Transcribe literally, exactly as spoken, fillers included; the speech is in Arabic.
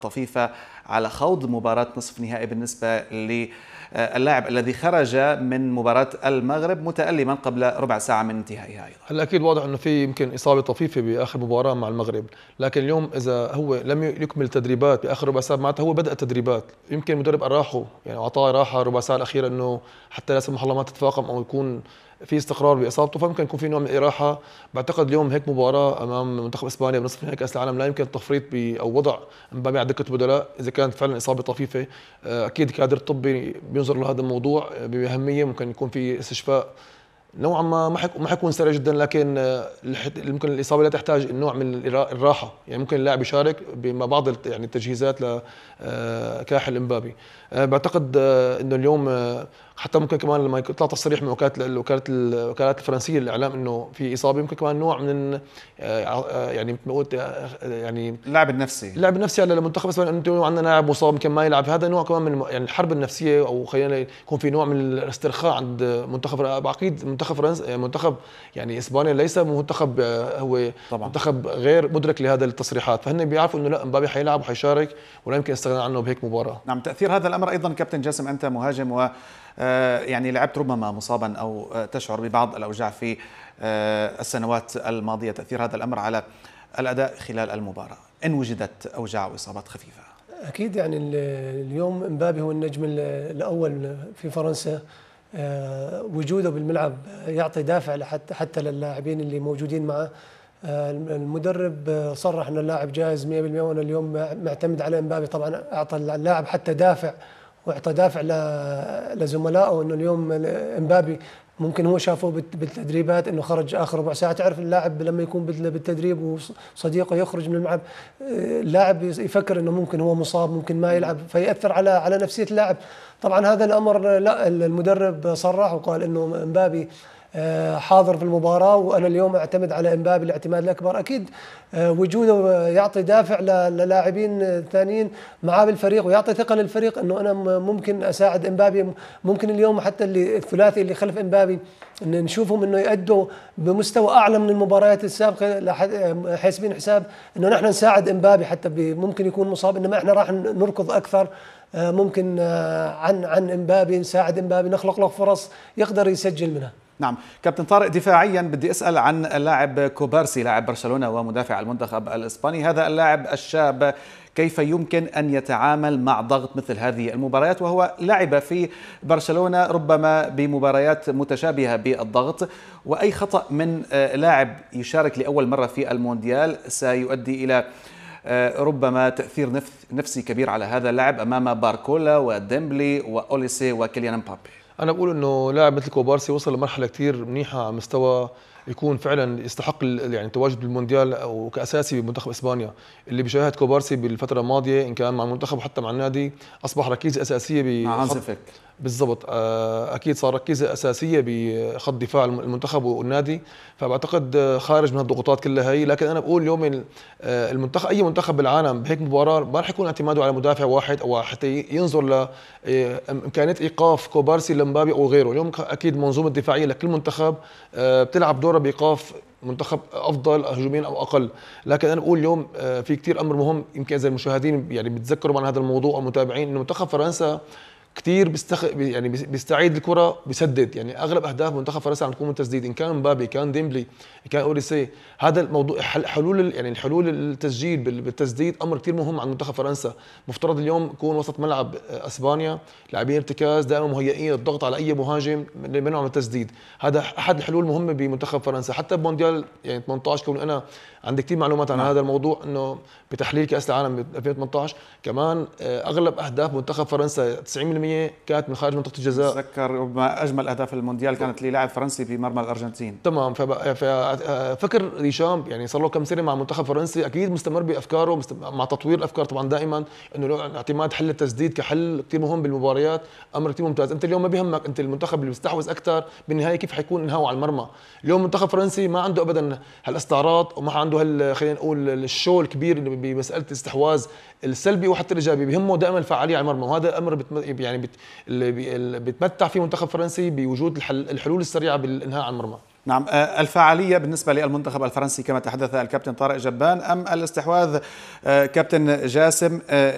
طفيفة على خوض مباراة نصف نهائي بالنسبة للاعب الذي خرج من مباراة المغرب متألما قبل ربع ساعة من انتهائها أيضا. هلا أكيد واضح أنه في يمكن إصابة طفيفة بآخر مباراة مع المغرب، لكن اليوم إذا هو لم يكمل تدريبات بآخر ربع ساعة معناتها هو بدأ التدريبات، يمكن المدرب أراحه يعني أعطاه راحة ربع ساعة الأخيرة إنه حتى لا سمح الله ما تتفاقم أو يكون في استقرار باصابته، فممكن يكون في نوع من الاراحه. بعتقد اليوم هيك مباراه امام منتخب اسبانيا بنصف نهائي كاس العالم لا يمكن التفريط او وضع امبابي على دكه البدلاء اذا كانت فعلا اصابه طفيفه. اكيد الكادر الطبي بينظر لهذا الموضوع باهميه، ممكن يكون في استشفاء نوعا ما ما ما حيكون سريع جدا، لكن ممكن الاصابه لا تحتاج النوع من الراحه، يعني ممكن اللاعب يشارك بما بعض يعني التجهيزات لكاحل امبابي. بعتقد انه اليوم حتى ممكن كمان لما يطلع تصريح من وكاله وكاله الوكالات الفرنسيه للاعلام انه في اصابه، ممكن كمان نوع من يعني يعني اللاعب النفسي اللاعب النفسي على المنتخب اسبانيا، انه عندنا لاعب مصاب يمكن ما يلعب. هذا نوع كمان من يعني الحرب النفسيه، او خلينا يكون في نوع من الاسترخاء عند منتخب. اكيد منتخب فرنسا منتخب يعني اسبانيا ليس منتخب هو طبعا منتخب غير مدرك لهذا التصريحات، فهن بيعرفوا انه لا امبابي حيلعب وحيشارك ولا يمكن استغناء عنه بهيك مباراه. نعم، تاثير هذا الامر ايضا كابتن جاسم، انت مهاجم و يعني لعبت ربما مصابا او تشعر ببعض الاوجاع في السنوات الماضيه، تاثير هذا الامر على الاداء خلال المباراه ان وجدت اوجاع واصابات خفيفه. اكيد يعني اليوم امبابي هو النجم الاول في فرنسا، وجوده بالملعب يعطي دافع حتى حتى للاعبين اللي موجودين معه. المدرب صرح ان اللاعب جاهز مئة بالمئة، وانا اليوم معتمد على امبابي. طبعا اعطى اللاعب حتى دافع، واعطى دافع لزملائه انه اليوم امبابي ممكن هو شافه بالتدريبات انه خرج اخر ربع ساعه. تعرف اللاعب لما يكون بالتدريب وصديقه يخرج من الملعب، اللاعب يفكر انه ممكن هو مصاب ممكن ما يلعب، فيأثر على على نفسيه اللاعب. طبعا هذا الامر لا، المدرب صرح وقال انه امبابي حاضر في المباراة، وأنا اليوم أعتمد على إمبابي الاعتماد الأكبر. أكيد وجوده يعطي دافع للاعبين الثانيين معاه بالفريق، ويعطي ثقة للفريق أنه أنا ممكن أساعد إمبابي. ممكن اليوم حتى اللي الثلاثي اللي خلف إمبابي إن نشوفهم إنه يأدوا بمستوى أعلى من المباريات السابقة، حاسبين حساب إنه نحن نساعد إمبابي حتى ممكن يكون مصاب، إنما إحنا راح نركض أكثر ممكن عن عن إمبابي، نساعد إمبابي، نخلق له فرص يقدر يسجل منها. نعم كابتن طارق، دفاعيا بدي اسال عن اللاعب كوبارسي لاعب برشلونه ومدافع المنتخب الاسباني. هذا اللاعب الشاب كيف يمكن ان يتعامل مع ضغط مثل هذه المباريات، وهو لعب في برشلونه ربما بمباريات متشابهه بالضغط، واي خطا من لاعب يشارك لاول مره في المونديال سيؤدي الى ربما تاثير نفسي كبير على هذا اللاعب امام باركولا وديمبلي واوليسي وكيليان مبابي. أنا بقول إنه لاعب مثل كوبارسي وصل لمرحلة كتير منيحة على مستوى يكون فعلا يستحق يعني التواجد بالمونديال او كاساسي بمنتخب اسبانيا. اللي بيشاهد كوبارسي بالفتره الماضيه ان كان مع المنتخب وحتى مع النادي اصبح ركيزه اساسيه مع هانز فليك. بالضبط، اكيد صار ركيزه اساسيه بخط دفاع المنتخب والنادي، فبعتقد خارج من الضغوطات كلها هي. لكن انا بقول اليوم المنتخب اي منتخب بالعالم بهيك مباراه ما راح يكون اعتماده على مدافع واحد او حتى ينظر لامكانيه ايقاف كوبارسي لمبابي او غيره. اليوم اكيد منظومه دفاعيه لكل منتخب بتلعب دورها بايقاف منتخب افضل هجوميا او اقل. لكن انا بقول اليوم في كثير امر مهم، يمكن اذا المشاهدين يعني بيتذكروا عن هذا الموضوع او المتابعين، انه منتخب فرنسا كثير بيستخ... يعني بيستعيد الكره، بيسدد. يعني اغلب اهداف منتخب فرنسا عم تكون من تسديد، ان كان مبابي كان ديمبلي كان اوريسي. هذا الموضوع حلول يعني الحلول التسجيل بالتسديد امر كثير مهم عند منتخب فرنسا. مفترض اليوم يكون وسط ملعب اسبانيا لاعبين ارتكاز دائما مهيئين الضغط على اي مهاجم منعهم التسديد. هذا احد الحلول المهمه بمنتخب فرنسا حتى بمونديال يعني ثمانية عشر. كون انا عندي كثير معلومات عن هذا الموضوع، انه بتحليل كاس العالم ألفين وثمانية عشر كمان اغلب اهداف منتخب فرنسا تسعين بالمئة كانت من خارج منطقه الجزاء. تذكر ربما اجمل اهداف المونديال كانت للاعب فرنسي بمرمى الارجنتين. تمام. ففكر ريشام يعني صار له كم سنه مع منتخب فرنسي، اكيد مستمر بافكاره مع تطوير الافكار طبعا دائما، انه اعتماد حل التسديد كحل كثير مهم بالمباريات امر كثير ممتاز. انت اليوم ما بيهمك انت المنتخب اللي بيستحوذ اكثر بالنهايه كيف حيكون انهاء على المرمى. اليوم منتخب فرنسي ما عنده ابدا هالاستعراض وما عنده هال خلينا نقول الشو الكبير بمساله الاستحواذ السلبي وحتى الايجابي، بيهمه دائما الفعاليه على المرمى. وهذا الامر بت يعني بت اللي بيتمتع فيه منتخب فرنسي بوجود الحل الحلول السريعه بالانهاء على المرمى. نعم، الفعالية بالنسبة للمنتخب الفرنسي كما تحدث الكابتن طارق جبان أم الاستحواذ كابتن جاسم؟